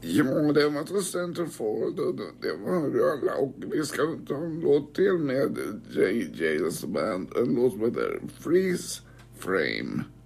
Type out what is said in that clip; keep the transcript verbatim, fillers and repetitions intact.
Ja, det var till Centerfold och det var Rölla och vi ska ta en låt till med J J's band, en låt som heter Freeze Frame.